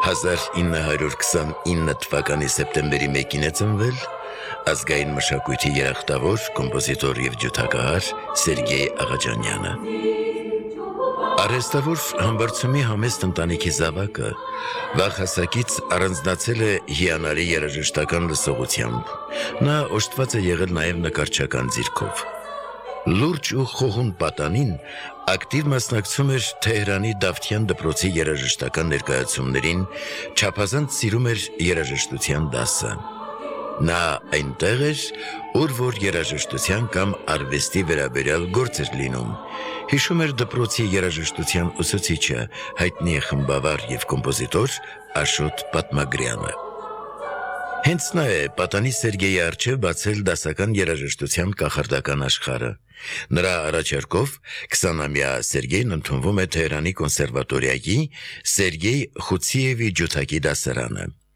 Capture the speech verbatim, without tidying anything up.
հազար ինը հարյուր քսանինը թվականի սեպտեմբերի մեկին է ծնվել ազգային մշակույթի երախտավոր կոմպոզիտոր և ջութակահար Սերգեյ Աղաջանյանը։ Արհեստավոր համբարձումի համեստ ընտանիքի զավակը վաղ հասակից առանձնացել է հիանալի երաժշտական լսողությամբ, նա օժտված է եղել նաև նկարչական ձիրքով։ Լուրջ ու խոհուն պատանին ակտիվ մասնակցում էր Թեհրանի Դավթյան դպրոցի երաժշտական ներկայացումներին, չափազանց սիրում էր երաժշտության դասը։ Նա այնտեղ էր, ուր որ երաժշտության կամ արվեստի վերաբերյալ գործ էր լինում, հիշում էր դպրոցի երաժշտության ուսուցիչը, հայտնի է խմբավար և կոմպոզիտոր Աշոտ Պատմագրյանը։ Հենց նա է պատանի Սերգեյի առջև բացել դասական երաժշտության կախարդական աշխարհը։ Նրա առաջարկով քսանամյա Սերգեյն ընդունվում է Թեհրանի կոնսերվատորիայի Սերգեյ Խուցիևի ջութակի դասարանը։